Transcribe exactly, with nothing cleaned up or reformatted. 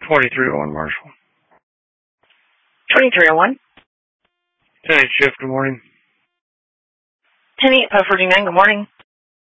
twenty-three oh one Marshall. twenty-three oh one. ten eight Shift, good morning. ten eight, uh, forty-nine, good morning.